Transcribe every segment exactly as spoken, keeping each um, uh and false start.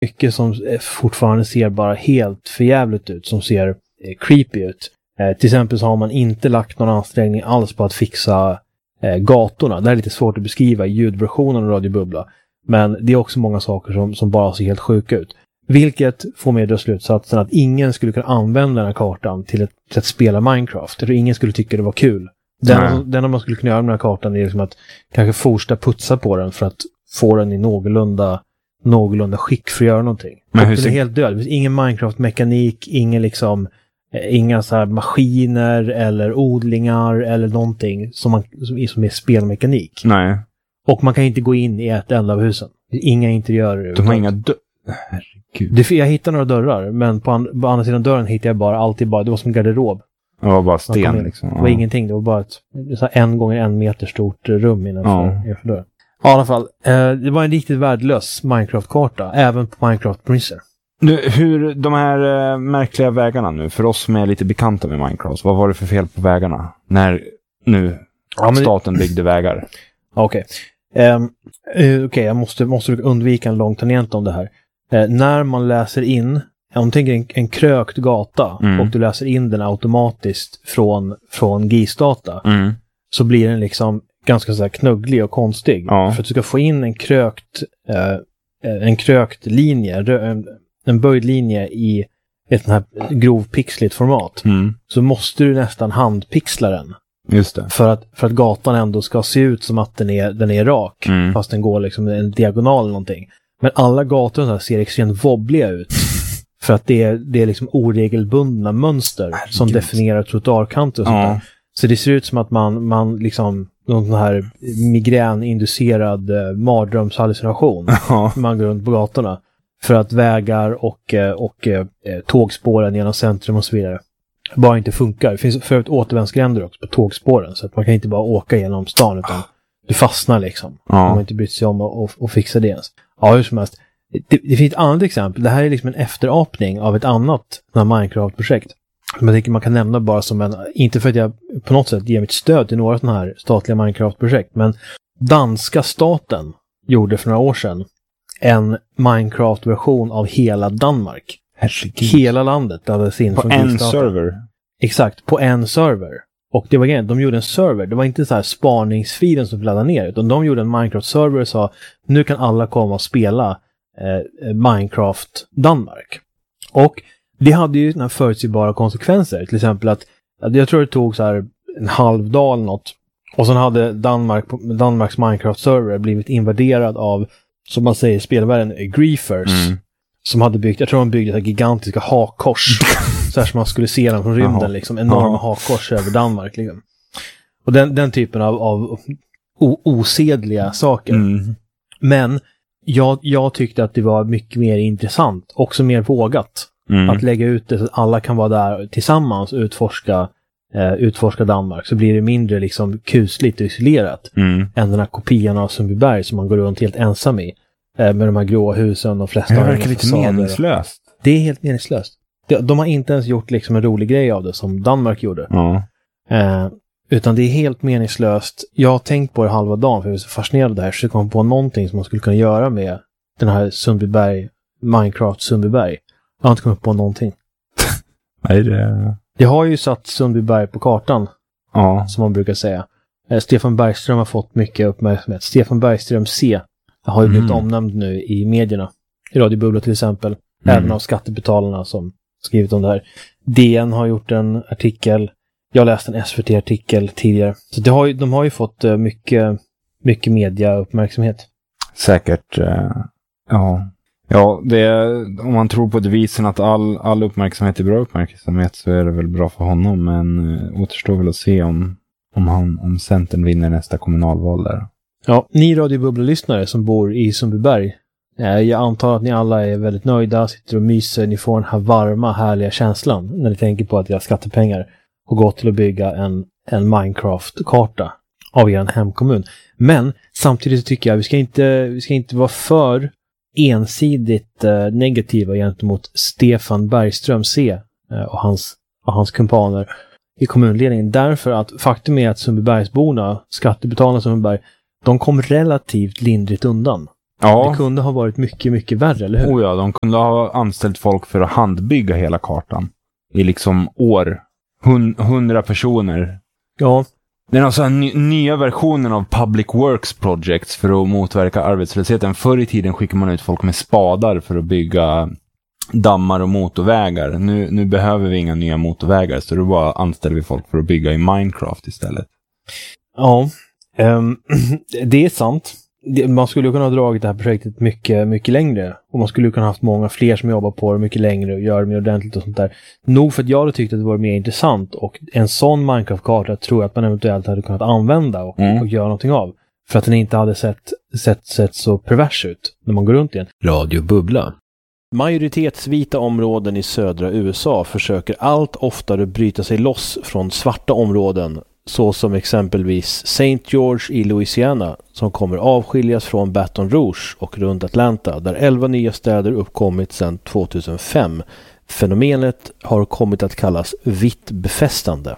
mycket som fortfarande ser bara helt förjävligt ut, som ser eh, creepy ut. Eh, till exempel så har man inte lagt någon ansträngning alls på att fixa eh, gatorna. Det är lite svårt att beskriva i ljudversionen av Radio Bubbla. Men det är också många saker som, som bara ser helt sjuka ut. Vilket får mig att dra slutsatsen att ingen skulle kunna använda den här kartan till, ett, till att spela Minecraft. Jag tror ingen skulle tycka det var kul. Den, den man skulle kunna göra med den här kartan är liksom att kanske fortsätta putsa på den för att få den i någorlunda, någorlunda skick för att göra någonting. Men hur ser... Det är helt död. Det finns ingen Minecraft-mekanik, ingen liksom, eh, inga så här maskiner eller odlingar eller någonting som, man, som, är, som är spelmekanik. Nej. Och man kan inte gå in i ett enda av husen. Inga interiörer. De har inga dörrar. Herregud. Det, jag hittade några dörrar, men på, an, på andra sidan dörren hittade jag bara alltid bara, det var som en garderob. Det var bara sten liksom. Det var ja. ingenting, det var bara ett så här, en gånger en meter stort rum innanför ja. dörren. Ja, i alla fall, eh, det var en riktigt värdelös Minecraft-karta, även på Minecraft Princer. Nu, hur, de här eh, märkliga vägarna nu, för oss som är lite bekanta med Minecraft, vad var det för fel på vägarna? När nu ja, staten det... byggde vägar? Okej. Okay. Um, uh, Okej, okay, jag måste, måste undvika en lång tangent om det här. Uh, när man läser in, om du tänker en, en krökt gata mm. och du läser in den automatiskt från, från G I S-data mm. så blir den liksom ganska så här knugglig och konstig. Ja. För att du ska få in en krökt, uh, en krökt linje, en, en böjd linje i ett sån här grovpixligt format mm. så måste du nästan handpixla den. Just det. För att, för att gatan ändå ska se ut som att den är, den är rak. Mm. Fast den går liksom en diagonal eller någonting. Men alla gator så här ser extremt wobbliga ut. För att det är, det är liksom oregelbundna mönster Herregud. som definierar trottoarkanter och sånt ja. där. Så det ser ut som att man, man liksom någon sån här migräninducerad eh, mardrömshallucination. Ja. Man går runt på gatorna. För att vägar och, och, och eh, tågspåren genom centrum och så vidare bara inte funkar. Det finns förut återvändsgränder också på tågspåren så att man kan inte bara åka genom stan utan du fastnar liksom. Ja. Man har inte brytt sig om att och, och fixa det ens. Ja, hur som helst. Det, det finns ett annat exempel. Det här är liksom en efterapning av ett annat Minecraft-projekt. Jag tänker man kan nämna bara som en, inte för att jag på något sätt ger mitt stöd till några sådana här statliga Minecraft-projekt, men danska staten gjorde för några år sedan en Minecraft-version av hela Danmark. Herregud. Hela landet laddades in på från en server. Exakt, på en server. Och det var grejen, de gjorde en server. Det var inte så här spaningsfilen som laddade ner, utan de gjorde en Minecraft-server och sa nu kan alla komma och spela eh, Minecraft Danmark. Och det hade ju såna förutsägbara konsekvenser. Till exempel att, jag tror det tog så här en halv dag eller något. Och sen hade Danmark, Danmarks Minecraft-server blivit invaderad av, som man säger i spelvärlden, griefers. Mm. Som hade byggt, jag tror de byggde gigantiska hakkors. Så här som man skulle se dem från rymden. Aha. Liksom, enorma Aha. hakkors över Danmark. Liksom. Och den, den typen av, av o, osedliga saker. Mm. Men jag, jag tyckte att det var mycket mer intressant. Också mer vågat. Mm. Att lägga ut det så att alla kan vara där tillsammans och utforska, eh, utforska Danmark. Så blir det mindre liksom kusligt och isolerat. Mm. Än den här kopian av Sundbyberg som man går runt helt ensam i. Eh, med de här gråa husen och flesta. Det verkar lite meningslöst. Det är helt meningslöst. De, de har inte ens gjort liksom en rolig grej av det som Danmark gjorde. Ja. Eh, utan det är helt meningslöst. Jag har tänkt på det halva dagen för jag är så fascinerad där. Så jag kom på någonting som man skulle kunna göra med den här Sundbyberg, Minecraft Sundbyberg. Jag har inte kommit på någonting. Nej, det... Jag har ju satt Sundbyberg på kartan. Ja. Som man brukar säga. Eh, Stefan Bergström har fått mycket uppmärksamhet. Stefan Bergström C har ju blivit mm. omnämnd nu i medierna. I Radio Bubbla till exempel. Mm. Även av skattebetalarna som skrivit om det här. D N har gjort en artikel. Jag läste en S V T-artikel tidigare. Så det har ju, de har ju fått uh, mycket, mycket mediauppmärksamhet. Säkert. Uh, ja. Ja, det är, om man tror på devisen att all, all uppmärksamhet är bra uppmärksamhet så är det väl bra för honom. Men uh, återstår väl att se om, om, han, om Centern vinner nästa kommunalval där. Ja, ni Radio Bubbla-lyssnare som bor i Sundbyberg. Jag antar att ni alla är väldigt nöjda, sitter och myser, ni får den här varma, härliga känslan när ni tänker på att era skattepengar har gått till att bygga en, en Minecraft-karta av er hemkommun. Men samtidigt tycker jag att vi ska inte, vi ska inte vara för ensidigt eh, negativa gentemot Stefan Bergström C eh, och, hans, och hans kumpaner i kommunledningen. Därför att faktum är att Sundbybergsborna, skattebetalarna Sundbyberg, de kom relativt lindrigt undan. Ja. Det kunde ha varit mycket, mycket värre, eller hur? Oh ja, de kunde ha anställt folk för att handbygga hela kartan. I liksom år. Hun, hundra personer. Ja. Det är alltså ny, nya versionen av Public Works Projects för att motverka arbetslösheten. Förr i tiden skickade man ut folk med spadar för att bygga dammar och motorvägar. Nu, nu behöver vi inga nya motorvägar, så då bara anställer vi folk för att bygga i Minecraft istället. Ja, um, det är sant. Det, man skulle kunna ha dragit det här projektet mycket, mycket längre. Och man skulle kunna ha haft många fler som jobbar på det mycket längre och gör det mer ordentligt och sånt där. Nog för att jag hade tyckt att det var mer intressant. Och en sån Minecraft-karta tror jag att man eventuellt hade kunnat använda och, mm. och göra någonting av. För att den inte hade sett, sett, sett så pervers ut när man går runt igen. Radio Bubbla. Majoritetsvita områden i södra U S A försöker allt oftare bryta sig loss från svarta områden, så som exempelvis Saint George i Louisiana, som kommer avskiljas från Baton Rouge och runt Atlanta, där elva nya städer uppkommit sedan tjugohundrafem. Fenomenet har kommit att kallas vitt befästande.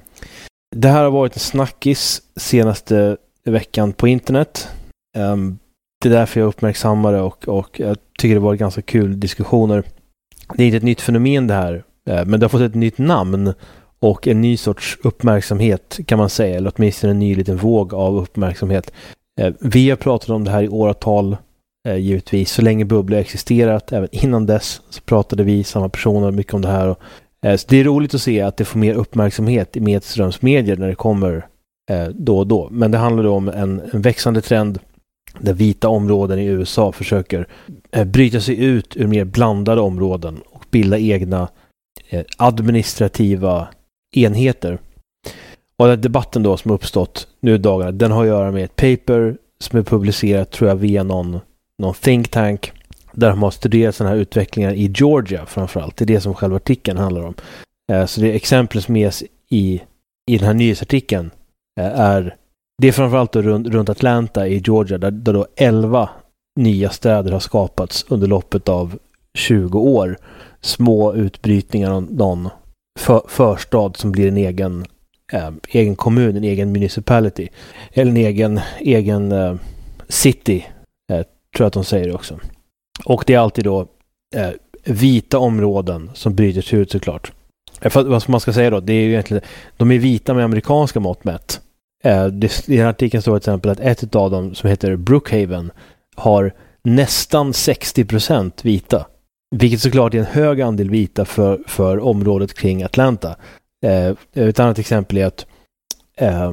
Det här har varit en snackis senaste veckan på internet. Um, Det är därför jag uppmärksammar det och, och jag tycker det var ganska kul diskussioner. Det är inte ett nytt fenomen det här, men det har fått ett nytt namn och en ny sorts uppmärksamhet kan man säga, eller åtminstone en ny liten våg av uppmärksamhet. Vi har pratat om det här i åratal, givetvis, så länge Bubbla existerat. Även innan dess så pratade vi, samma personer, mycket om det här. Så det är roligt att se att det får mer uppmärksamhet i medströmsmedier när det kommer då och då. Men det handlar då om en, en växande trend där vita områden i U S A försöker eh, bryta sig ut ur mer blandade områden och bilda egna eh, administrativa enheter. Och den debatten då som uppstått nu i dagarna, den har att göra med ett paper som är publicerat, tror jag, via någon, någon think tank, där de har studerat sådana här utvecklingar i Georgia framförallt. Det är det som själva artikeln handlar om. Eh, så det är exempel som ges i, i den här nyhetsartikeln eh, är Det är framförallt då runt, runt Atlanta i Georgia, där, där då elva nya städer har skapats under loppet av tjugo år. Små utbrytningar av någon för, förstad som blir en egen, eh, egen kommun, en egen municipality. Eller en egen, egen eh, city, eh, tror jag att de säger det också. Och det är alltid då eh, vita områden som bryter sig ut, såklart. Eh, för, vad man ska säga då, det är ju egentligen, de är vita med amerikanska mått mätt. Det, I den artikeln står till exempel att ett av dem, som heter Brookhaven, har nästan sextio procent vita. Vilket såklart är en hög andel vita för, för området kring Atlanta. Eh, ett annat exempel är att eh,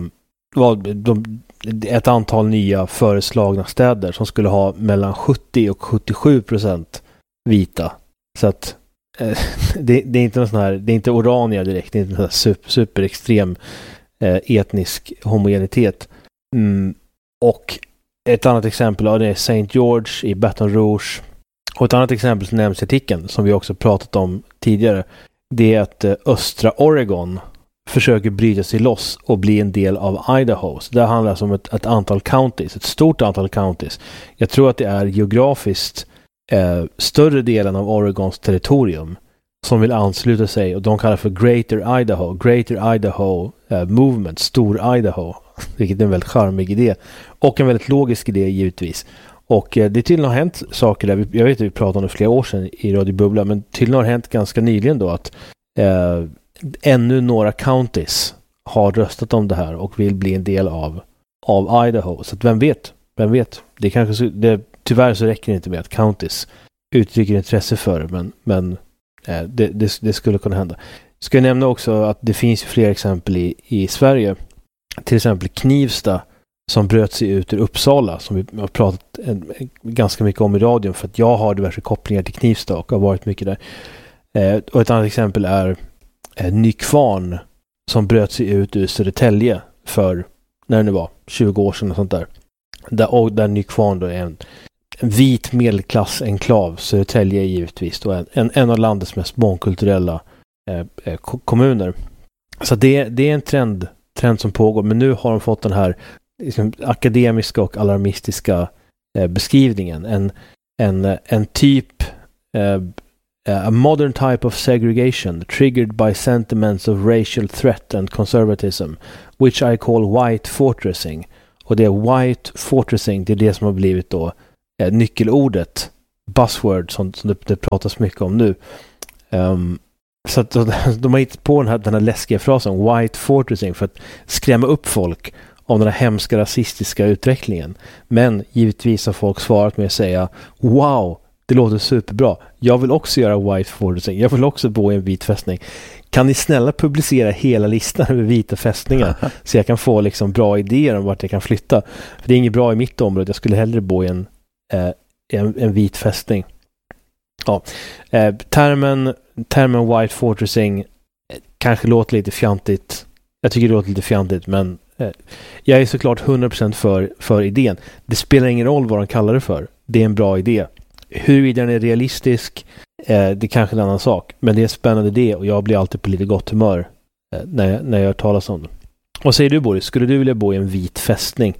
de, ett antal nya föreslagna städer som skulle ha mellan sjuttio och sjuttiosju procent vita. Så att eh, det, det är inte någon sån här, det är inte Orania direkt, det är inte en super, super extrem etnisk homogenitet. Mm. Och ett annat exempel av det är Saint George i Baton Rouge. Och ett annat exempel som nämns i artikeln, som vi också pratat om tidigare, det är att östra Oregon försöker bryta sig loss och bli en del av Idaho. Så det handlar alltså om ett, ett antal counties, ett stort antal counties. Jag tror att det är geografiskt eh, större delen av Oregons territorium som vill ansluta sig, och de kallar för Greater Idaho, Greater Idaho uh, Movement, Stor Idaho, vilket är en väldigt charmig idé och en väldigt logisk idé givetvis. Och uh, det tydligen har hänt saker där, jag vet att vi pratade om det flera år sedan i Radio Bubbla, men tydligen har det hänt ganska nyligen då att uh, ännu några counties har röstat om det här och vill bli en del av, av Idaho. Så att vem vet, vem vet, det kanske, det, tyvärr så räcker det inte med att counties uttrycker intresse för det, men, men Det, det, det skulle kunna hända. Ska jag nämna också att det finns fler exempel i, i Sverige. Till exempel Knivsta som bröt sig ut ur Uppsala, som vi har pratat en, ganska mycket om i radion, för att jag har diverse kopplingar till Knivsta och har varit mycket där. Eh, och ett annat exempel är eh, Nykvarn som bröt sig ut ur Södertälje för, när det nu var, tjugo år sedan och sånt där. Där, och där Nykvarn då är en En vit medelklass-enklav, Södertälje är givetvis då en, en, en av landets mest mångkulturella eh, eh, kommuner. Så det, det är en trend, trend som pågår, men nu har de fått den här liksom, akademiska och alarmistiska eh, beskrivningen. En, en, en typ, eh, a modern type of segregation triggered by sentiments of racial threat and conservatism, which I call white fortressing. Och det är white fortressing, det är det som har blivit då eh, nyckelordet, buzzword som, som det, det pratas mycket om nu. Um, så att de, de har hittat på den här, den här läskiga frasen White Fortressing för att skrämma upp folk om den här hemska rasistiska utvecklingen. Men givetvis har folk svarat med att säga wow, det låter superbra. Jag vill också göra White Fortressing. Jag vill också bo i en vit fästning. Kan ni snälla publicera hela listan över vita fästningar så jag kan få liksom bra idéer om vart jag kan flytta? För det är inget bra i mitt område. Jag skulle hellre bo i en, eh, en, en vit fästning. Ja. Eh, termen, termen White Fortressing eh, kanske låter lite fjantigt. Jag tycker det låter lite fjantigt, men eh, jag är såklart hundra procent för, för idén. Det spelar ingen roll vad de kallar det för. Det är en bra idé. Huruvida den är realistisk, eh, det är kanske en annan sak. Men det är en spännande idé och jag blir alltid på lite gott humör eh, när, jag, när jag hör talas om det. Vad säger du, Boris? Skulle du vilja bo i en vit fästning?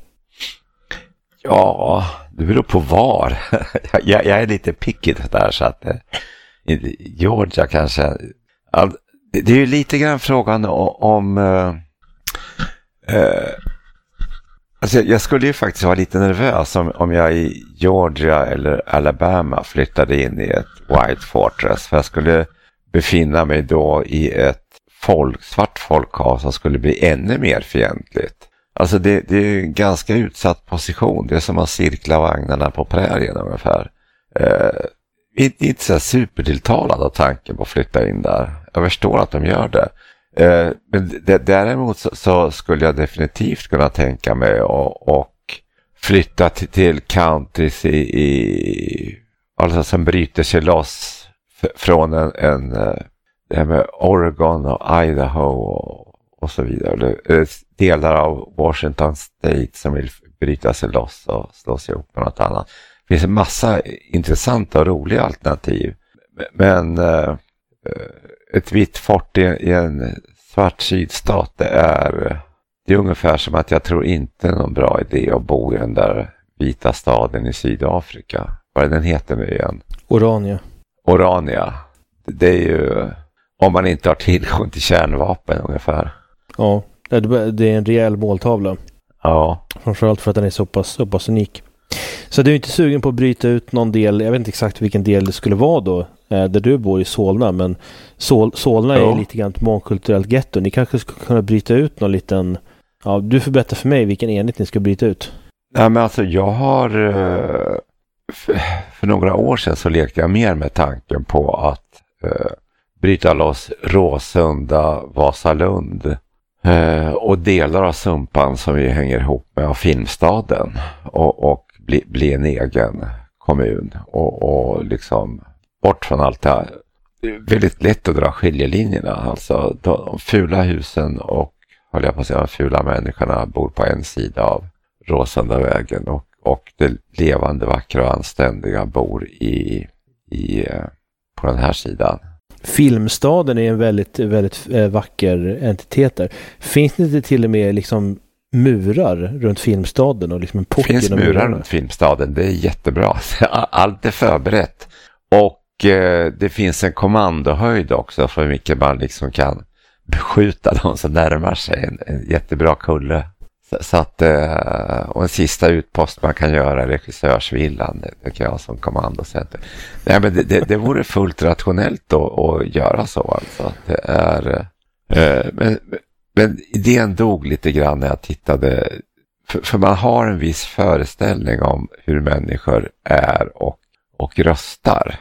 Ja, det beror på var. jag, jag är lite picky där så att eh, Georgia kanske... All, det, det är ju lite grann frågan om... om eh, eh, Alltså jag skulle ju faktiskt vara lite nervös om, om jag i Georgia eller Alabama flyttade in i ett White Fortress. För jag skulle befinna mig då i ett folk, svart folkhav som skulle bli ännu mer fientligt. Alltså det, det är ju en ganska utsatt position. Det är som att cirkla vagnarna på prärien ungefär. Eh, inte, inte så supertilltalad av tanken på att flytta in där. Jag förstår att de gör det. Uh, men d- däremot så, så skulle jag definitivt kunna tänka mig och, och flytta till, till counties i, i alltså som bryter sig loss f- från en, en uh, det här med Oregon och Idaho och, och så vidare. Uh, delar av Washington State som vill bryta sig loss och slå sig ihop med något annat. Det finns en massa intressanta och roliga alternativ. Men uh, uh, ett vitt fort i, i en svart sydstat, det är, det är ungefär som att jag tror inte är någon bra idé att bo i den där vita staden i Sydafrika. Vad är den heter nu igen? Orania. Orania. Det är ju om man inte har tillgång till kärnvapen ungefär. Ja, det är en rejäl måltavla. Ja. Framförallt för att den är så pass, så pass unik. Så du är inte sugen på att bryta ut någon del, jag vet inte exakt vilken del det skulle vara då, där du bor i Solna, men Sol, Solna ja. är lite grann ett mångkulturellt getto. Ni kanske skulle kunna bryta ut någon liten, ja, du får berätta för mig vilken enhet ni ska bryta ut. Nej, men alltså jag har för några år sedan så lekte jag mer med tanken på att uh, bryta loss Råsunda, Vasalund uh, och delar av Sumpan som vi hänger ihop med av Filmstaden och, och bli, bli en egen kommun och, och liksom bort från allt det här. Det är väldigt lätt att dra skiljelinjerna. Alltså de fula husen och, håller jag på att säga, de fula människorna bor på en sida av Råsundavägen och, och det levande, vackra och anständiga bor i, i, på den här sidan. Filmstaden är en väldigt, väldigt äh, vacker entitet där. Finns det inte till och med liksom murar runt Filmstaden och liksom en port? Det finns murar runt Filmstaden, det är jättebra. Allt är förberett. Och eh, det finns en kommandohöjd också för vilken man liksom kan beskjuta de som närmar sig. En, en jättebra kulle. Så, så att, eh, och en sista utpost man kan göra, regissörsvillan, det, det kan jag som kommandocenter. Nej, men det, det, det vore fullt rationellt då att göra så. Alltså. Det är, eh, men, men idén dog lite grann när jag tittade. För, för man har en viss föreställning om hur människor är och, och röstar.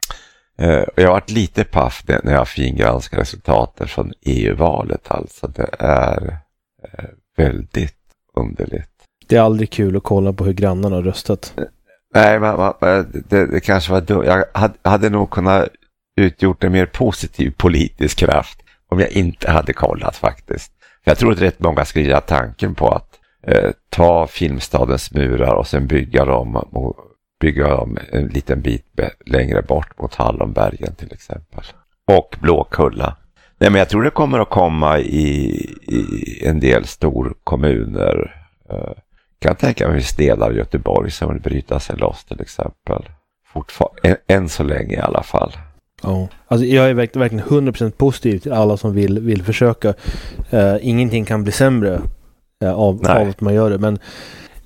Uh, jag har varit lite paff när jag fingranskar resultaten från E U-valet. Alltså det är uh, väldigt underligt. Det är aldrig kul att kolla på hur grannarna har röstat. Uh, nej, man, man, det, det kanske var dumt. Jag hade, hade nog kunnat utgjort en mer positiv politisk kraft om jag inte hade kollat faktiskt. För jag tror att rätt många skulle göra tanken på att uh, ta Filmstadens murar och sen bygga dem och bygga dem en liten bit längre bort mot Hallonbergen till exempel. Och Blåkulla. Nej, men jag tror det kommer att komma i, i en del storkommuner. Uh, kan tänka mig viss delar av Göteborg som vill bryta sig loss till exempel. Fortfarande, än, än så länge i alla fall. Ja, alltså jag är verkligen, verkligen hundra procent positiv till alla som vill, vill försöka. Uh, ingenting kan bli sämre uh, av, av att man gör det. Men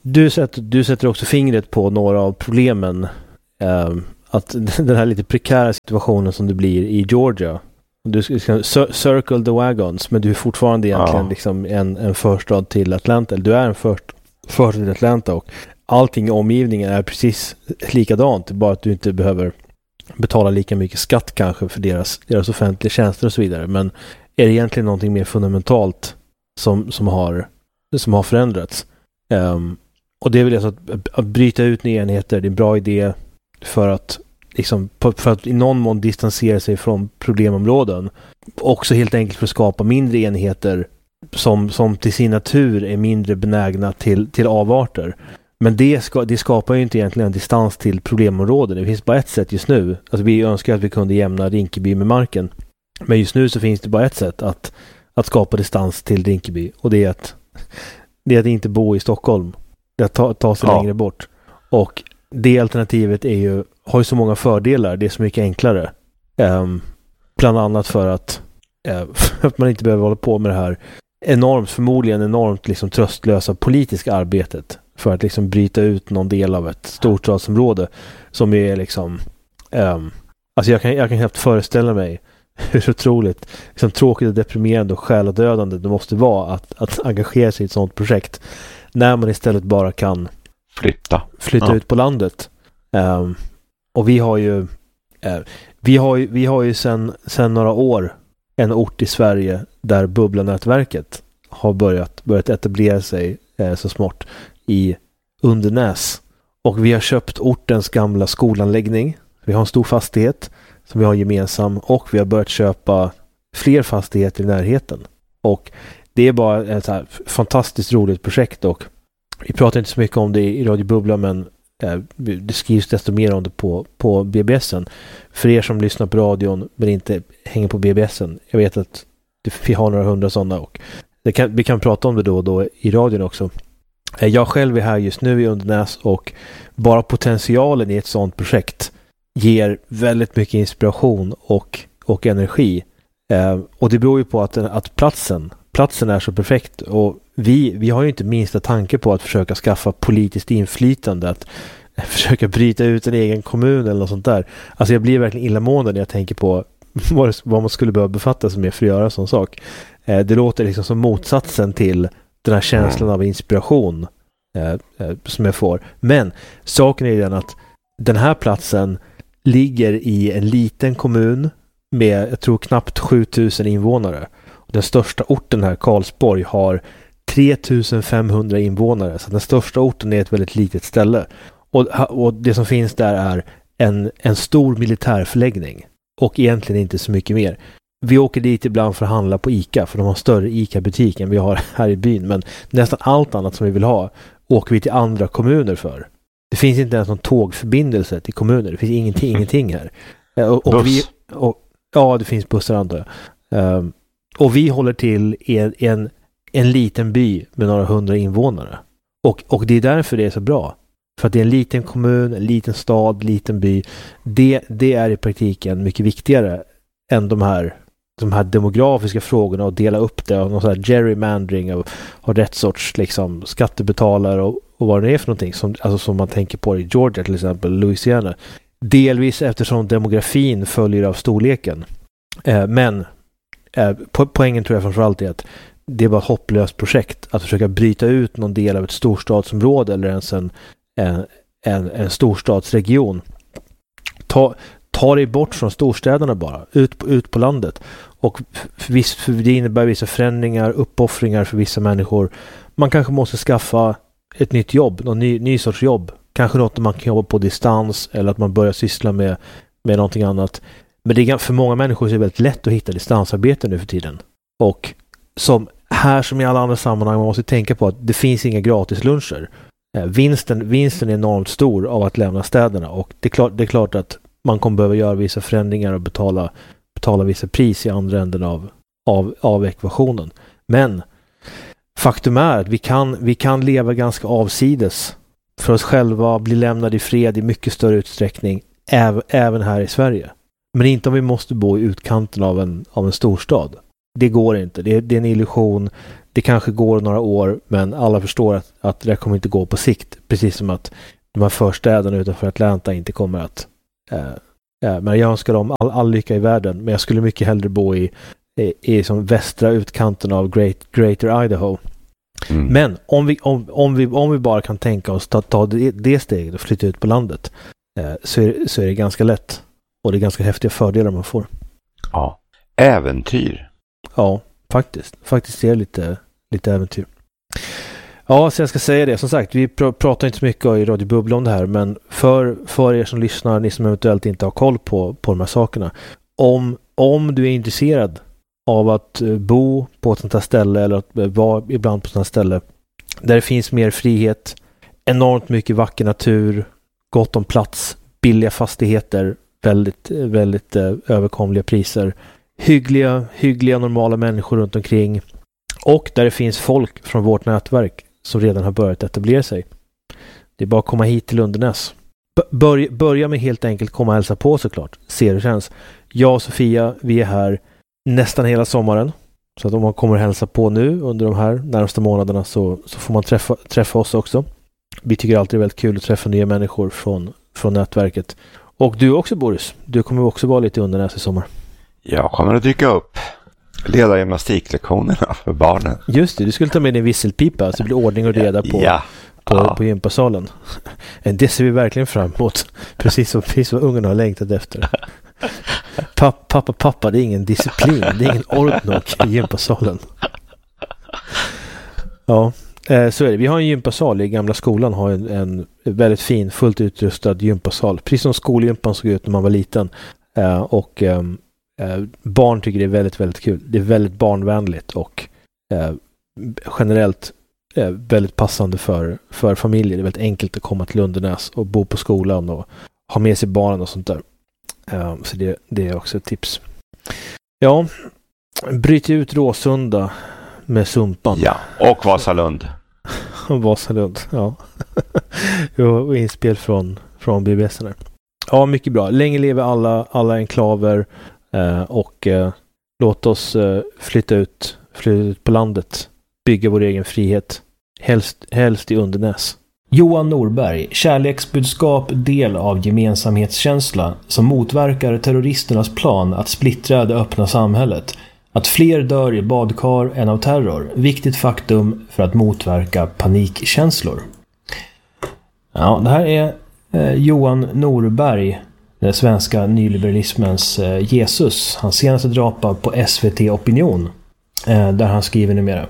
Du sätter, du sätter också fingret på några av problemen. Eh, att den här lite prekära situationen som det blir i Georgia. Du ska circle the wagons, men du är fortfarande egentligen ja. liksom en, en förstad till Atlanta. Du är en först, förstad till Atlanta och allting i omgivningen är precis likadant. Bara att du inte behöver betala lika mycket skatt kanske för deras, deras offentliga tjänster och så vidare. Men är det egentligen någonting mer fundamentalt som, som, har, som har förändrats? Um, och det är väl alltså att, att bryta ut nya enheter. Det är en bra idé för att liksom, för att i någon mån distansera sig från problemområden. Också helt enkelt för att skapa mindre enheter som, som till sin natur är mindre benägna till, till avarter. Men det, ska, det skapar ju inte egentligen en distans till problemområden. Det finns bara ett sätt just nu. Alltså vi önskar att vi kunde jämna Rinkeby med marken. Men just nu så finns det bara ett sätt att, att skapa distans till Rinkeby. Och det är att, det är att inte bo i Stockholm. Det är att ta, ta sig ja. längre bort. Och det alternativet är ju, har ju så många fördelar. Det är så mycket enklare. Um, bland annat för att, uh, för att man inte behöver hålla på med det här enormt, förmodligen enormt liksom tröstlösa politiska arbetet för att liksom bryta ut någon del av ett storstadsområde som är liksom um, alltså jag kan, jag kan knappt föreställa mig hur otroligt liksom, tråkigt och deprimerande och själadödande det måste vara att, att engagera sig i ett sådant projekt när man istället bara kan flytta, flytta ja. ut på landet. Um, och vi har ju uh, vi har ju, vi har ju sedan sedan några år en ort i Sverige där Bubblanätverket har börjat, börjat etablera sig eh, så smått i Undernäs. Och vi har köpt ortens gamla skolanläggning. Vi har en stor fastighet som vi har gemensam och vi har börjat köpa fler fastigheter i närheten. Och det är bara ett så här fantastiskt roligt projekt och vi pratar inte så mycket om det i Radio Bubbla men eh, det skrivs desto mer om det på, på B B S:en. För er som lyssnar på radion men inte hänger på B B S:en. Jag vet att vi har några hundra sådana och det kan, vi kan prata om det då och då i radion också. Jag själv är här just nu i Undernäs och bara potentialen i ett sådant projekt ger väldigt mycket inspiration och, och energi. Eh, och det beror ju på att, att platsen, platsen är så perfekt och vi, vi har ju inte minsta tanke på att försöka skaffa politiskt inflytande, att försöka bryta ut en egen kommun eller något sånt där. Alltså jag blir verkligen illamående när jag tänker på vad, vad man skulle behöva befatta sig med för att göra en sån sak. Eh, det låter liksom som motsatsen till den här känslan av inspiration eh, eh, som jag får. Men saken är den att den här platsen ligger i en liten kommun med, jag tror, knappt sjutusen invånare. Den största orten här, Karlsborg, har tre tusen femhundra invånare. Så den största orten är ett väldigt litet ställe. Och, och det som finns där är en, en stor militärförläggning. Och egentligen inte så mycket mer. Vi åker dit ibland för att handla på ICA, för de har större ICA-butik än vi har här i byn. Men nästan allt annat som vi vill ha åker vi till andra kommuner för. Det finns inte ens någon tågförbindelse till kommuner. Det finns ingenting, ingenting här. Och, och vi, och, ja, det finns bussar antar jag. Um, och vi håller till i en, en, en liten by med några hundra invånare. Och, och det är därför det är så bra. För att det är en liten kommun, en liten stad, liten by. Det, det är i praktiken mycket viktigare än de här, de här demografiska frågorna och dela upp det och någon sån här gerrymandering och, och rätt sorts liksom, skattebetalare och, och vad det är för någonting som, alltså, som man tänker på i Georgia till exempel, Louisiana. Delvis eftersom demografin följer av storleken. Eh, men eh, po- poängen tror jag framförallt är att det är bara ett hopplöst projekt att försöka bryta ut någon del av ett storstadsområde eller ens en, en, en, en storstadsregion. Ta, ta dig bort från storstäderna bara, ut, ut på landet. Och för viss, för det innebär vissa förändringar, uppoffringar för vissa människor. Man kanske måste skaffa ett nytt jobb, någon ny, ny sorts jobb. Kanske något man kan jobba på distans eller att man börjar syssla med, med någonting annat. Men det är, för många människor så är det väldigt lätt att hitta distansarbete nu för tiden. Och som här som i alla andra sammanhang man måste tänka på att det finns inga gratis luncher. Eh, vinsten, vinsten är enormt stor av att lämna städerna och det är klart, det är klart att man kommer behöva göra vissa förändringar och betala, betala vissa pris i andra änden av, av, av ekvationen. Men faktum är att vi kan, vi kan leva ganska avsides för oss själva, bli lämnade i fred i mycket större utsträckning äv, även här i Sverige. Men inte om vi måste bo i utkanten av en, av en storstad. det går inte. Det är, det är en illusion. Det kanske går några år, men alla förstår att, att det kommer inte gå på sikt. Precis som att de här förstäderna utanför Atlanta inte kommer att... Eh, eh, men jag önskar dem all, all lycka i världen. Men jag skulle mycket hellre bo i, i, i som västra utkanten av Great, Greater Idaho. Mm. Men om vi, om, om, vi, om vi bara kan tänka oss ta, ta det, det steget och flytta ut på landet, eh, så, är, så är det ganska lätt. Och det är ganska häftiga fördelar man får. Ja. Äventyr. Ja, faktiskt. Faktiskt är det lite, lite äventyr. Ja, så jag ska säga det. Som sagt, vi pr- pratar inte så mycket i Radio Bubbla om det här, men för, för er som lyssnar, ni som eventuellt inte har koll på, på de här sakerna. Om, om du är intresserad av att bo på ett sånt här ställe eller att vara ibland på sånt här ställe där det finns mer frihet, enormt mycket vacker natur, gott om plats, billiga fastigheter, väldigt, väldigt eh, överkomliga priser, hyggliga, hyggliga normala människor runt omkring och där det finns folk från vårt nätverk som redan har börjat etablera sig. Det är bara att komma hit till Lundernäs. Börja, börja med helt enkelt komma och hälsa på såklart. Se hur det känns. Jag och Sofia, vi är här nästan hela sommaren. Så att om man kommer och hälsa på nu under de här närmaste månaderna så, så får man träffa, träffa oss också. Vi tycker alltid det är väldigt kul att träffa nya människor från, från nätverket. Och du också, Boris. Du kommer också vara lite under nästa sommar. Jag kommer att dyka upp. Leda gymnastiklektionerna för barnen. Just det, du skulle ta med din visselpipa så det blir ordning och reda på, ja. på, Ja. på gympasalen. Det ser vi verkligen fram emot. Precis som, precis vad ungarna har längtat efter. Pappa, pappa, pappa, det är ingen disciplin. Det är ingen ordning i gympasalen. Ja, eh, så är det. Vi har en gympasal i gamla skolan. Har en, en väldigt fin, fullt utrustad gympasal. Precis som skolgympan såg ut när man var liten. Eh, och eh, barn tycker det är väldigt, väldigt kul. Det är väldigt barnvänligt och eh, generellt eh, väldigt passande för, för familjer. Det är väldigt enkelt att komma till Lundernäs och bo på skolan och ha med sig barnen och sånt där. Eh, så det, det är också ett tips. Ja, bryt ut Råsunda med Sumpan. Ja, och Vasalund. Vasalund, ja. Och inspel från, från B B S. Ja, mycket bra. Länge lever alla, alla enklaver. Eh, och eh, låt oss eh, flytta ut, flytta ut på landet, bygga vår egen frihet, helst, helst i Undernäs. Johan Norberg, kärleksbudskap, del av gemensamhetskänsla som motverkar terroristernas plan att splittra det öppna samhället. Att fler dör i badkar än av terror. Viktigt faktum för att motverka panikkänslor. Ja, det här är eh, Johan Norberg, den svenska nyliberalismens eh, Jesus. Hans senaste drapa på S V T Opinion. Eh, där han skriver numera.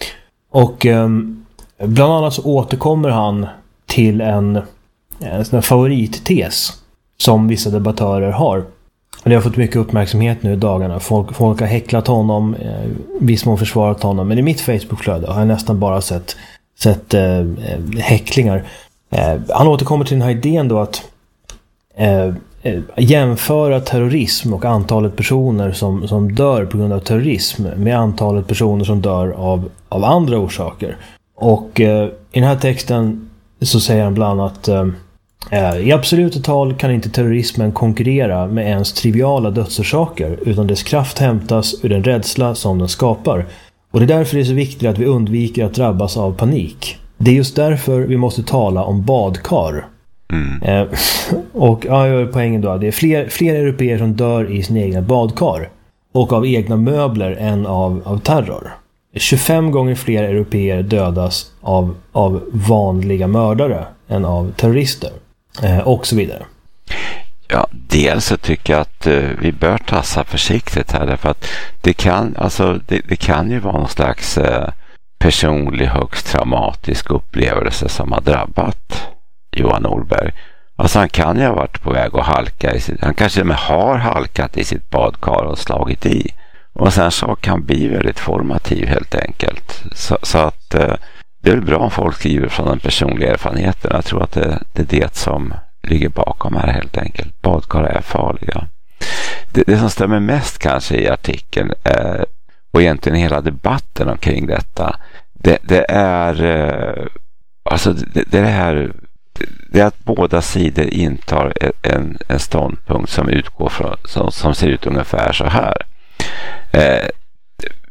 Och eh, bland annat så återkommer han till en, en sån här favorittes som vissa debattörer har. Och det har fått mycket uppmärksamhet nu i dagarna. Folk, folk har häcklat honom, eh, viss mån försvarat honom. Men i mitt Facebookflöde har jag nästan bara sett, sett eh, häcklingar. Eh, han återkommer till den här idén då att eh, jämföra terrorism och antalet personer som, som dör på grund av terrorism med antalet personer som dör av, av andra orsaker. Och eh, i den här texten så säger han bland annat eh, i absoluta tal kan inte terrorismen konkurrera med ens triviala dödsorsaker utan dess kraft hämtas ur den rädsla som den skapar. Och det är därför det är så viktigt att vi undviker att drabbas av panik. Det är just därför vi måste tala om badkar. Mm. Eh, och ja, jag är poängen då. Det är fler, fler europeer som dör i sin egna badkar och av egna möbler än av, av terror. tjugofem gånger fler europeer dödas av, av vanliga mördare än av terrorister. Eh, och så vidare. Ja, dels så tycker jag att uh, vi bör tassa försiktigt här därför att det kan, alltså, det, det kan ju vara någon slags uh, personlig högst traumatisk upplevelse som har drabbat Johan Norberg. Alltså han kan ju ha varit på väg att halka i sitt, han kanske med har halkat i sitt badkar och slagit i. Och sen så kan bli väldigt formativ helt enkelt. Så, så att uh, det är bra om folk skriver från den personliga erfarenheten. Jag tror att det, det är det som ligger bakom här helt enkelt. Badkar är farliga. Det, det som stämmer mest kanske i artikeln eh, och egentligen hela debatten omkring detta det, det är eh, alltså det, det är här det är att båda sidor intar en, en ståndpunkt som utgår från som, som ser ut ungefär så här. Eh,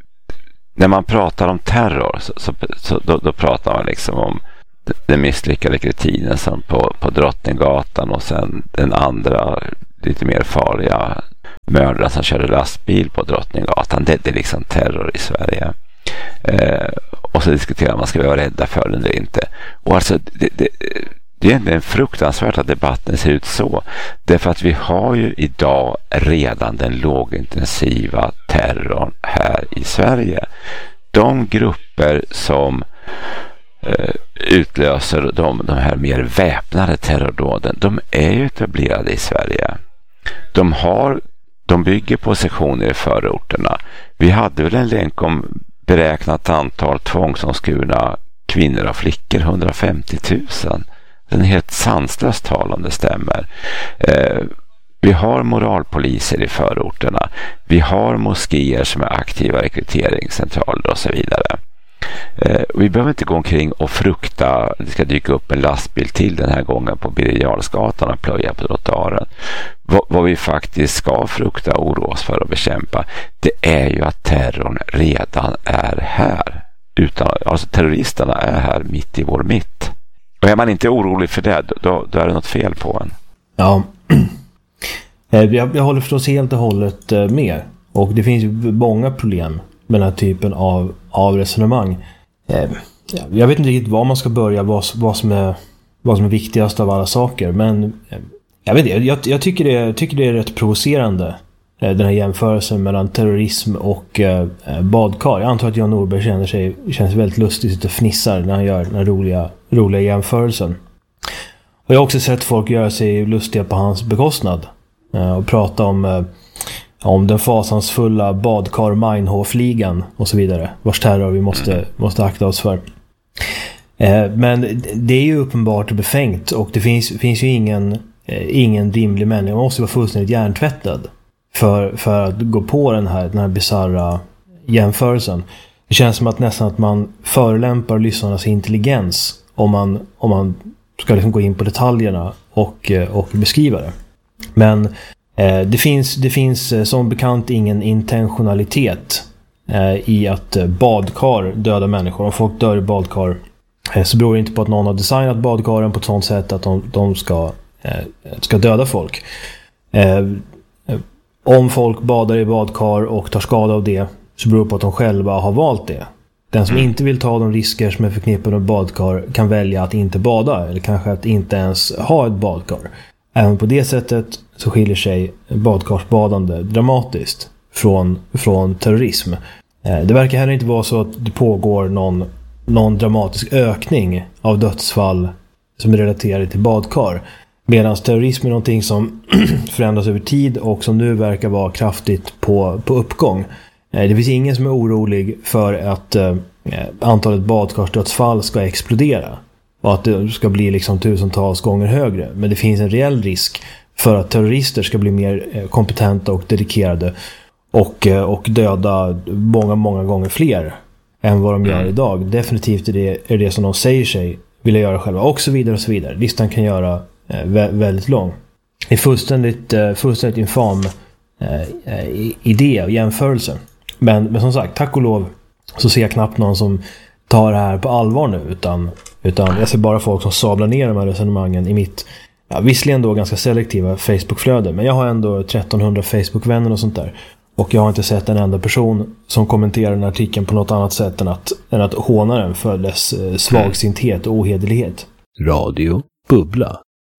när man pratar om terror så, så, så då, då pratar man liksom om den misslyckade kretinen som på, på Drottninggatan och sen den andra lite mer farliga mördaren som körde lastbil på Drottninggatan. Det, det är liksom terror i Sverige. Eh, och så diskuterar man, ska vi vara rädda för den eller inte. Och alltså det, det, det är egentligen fruktansvärt att debatten ser ut så. Därför att vi har ju idag redan den lågintensiva terrorn här i Sverige. De grupper som eh, utlöser de, de här mer väpnade terrordåden, de är ju etablerade i Sverige. De har, de bygger på sektioner i förorterna. Vi hade väl en länk om beräknat antal tvångsomskurna kvinnor och flickor, hundrafemtio tusen. Det är en helt sanslöst tal om det stämmer. Eh, vi har moralpoliser i förorterna. Vi har moskéer som är aktiva rekryteringscentraler och så vidare. Eh, vi behöver inte gå omkring och frukta att det ska dyka upp en lastbil till den här gången på Birger Jarlsgatan och plöja på trottoaren. V- vad vi faktiskt ska frukta, oroa oss för och bekämpa, det är ju att terrorn redan är här. Utan, alltså terroristerna är här mitt i vår mitt. Och är man inte orolig för det, då, då är det något fel på en. Ja, jag, jag håller förstås helt och hållet med. Och det finns ju många problem med den här typen av, av resonemang. Jag vet inte riktigt var man ska börja, vad, vad, som är, vad som är viktigast av alla saker. Men jag, vet, jag, jag tycker, det, tycker det är rätt provocerande, den här jämförelsen mellan terrorism och eh, badkar. Jag antar att Jan Norberg känner sig, känns väldigt lustigt och fnissar när han gör den här roliga, roliga jämförelsen. Och jag har också sett folk göra sig lustiga på hans bekostnad eh, och prata om, eh, om den fasansfulla badkar Meinhof-ligan och så vidare, vars terror vi måste, måste akta oss för. Eh, men det är ju uppenbart befängt, och det finns, finns ju ingen, eh, ingen rimlig människa. Man måste vara fullständigt hjärntvättad För, för att gå på den här, den här bizarra jämförelsen. Det känns som att nästan att man förolämpar lyssnarnas intelligens om man, om man ska liksom gå in på detaljerna och, och beskriva det. Men eh, det finns, det finns som bekant ingen intentionalitet eh, i att badkar dödar människor. Om folk dör i badkar eh, så beror det inte på att någon har designat badkaren på ett sådant sätt att de, de ska, eh, ska döda folk. Eh, Om folk badar i badkar och tar skada av det, så beror det på att de själva har valt det. Den som inte vill ta de risker som är förknippade med badkar kan välja att inte bada, eller kanske att inte ens ha ett badkar. Även på det sättet så skiljer sig badkarsbadande dramatiskt från, från terrorism. Det verkar heller inte vara så att det pågår någon, någon dramatisk ökning av dödsfall som är relaterade till badkar. Medan terrorism är någonting som förändras över tid och som nu verkar vara kraftigt på, på uppgång. Det finns ingen som är orolig för att eh, antalet badkarsdödsfall ska explodera och att det ska bli liksom tusentals gånger högre. Men det finns en reell risk för att terrorister ska bli mer kompetenta och dedikerade och, och döda många, många gånger fler än vad de gör idag. Definitivt är det, är det som de säger sig vilja göra själva, och så vidare och så vidare. Listan kan göra Vä- väldigt lång. Det är fullständigt, fullständigt infam eh, idé och jämförelse. Men, men som sagt, tack och lov så ser jag knappt någon som tar det här på allvar nu, utan, utan jag ser bara folk som sablar ner de här resonemangen i mitt, ja, visserligen då ganska selektiva Facebookflöde, men jag har ändå trettonhundra Facebook-vänner och sånt där. Och jag har inte sett en enda person som kommenterar den här artikeln på något annat sätt än att, än att håna den för dess eh, svagsinthet och ohederlighet. Radio Bubbla.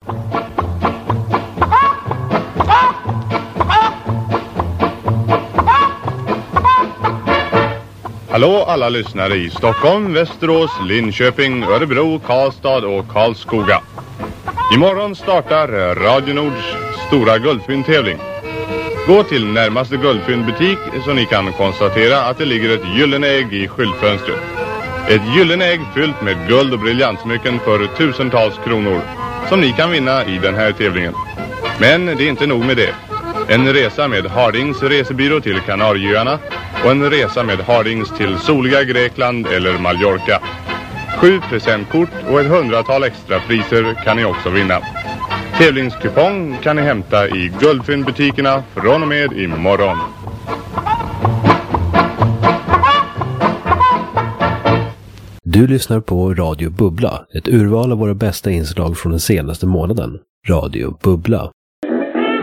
Hallå alla lyssnare i Stockholm, Västerås, Linköping, Örebro, Karlstad och Karlskoga. Imorgon startar Radio Nords stora guldfyndtävling. Gå till närmaste guldfyndbutik så ni kan konstatera att det ligger ett gyllene ägg i skyltfönstret. Ett gyllene ägg fyllt med guld och briljantsmycken för tusentals kronor som ni kan vinna i den här tävlingen. Men det är inte nog med det. En resa med Hardings resebyrå till Kanarieöarna och en resa med Hardings till soliga Grekland eller Mallorca. Sju presentkort och ett hundratal extra priser kan ni också vinna. Tävlingskupong kan ni hämta i guldfyndbutikerna från och med imorgon. Du lyssnar på Radio Bubbla, ett urval av våra bästa inslag från den senaste månaden. Radio Bubbla.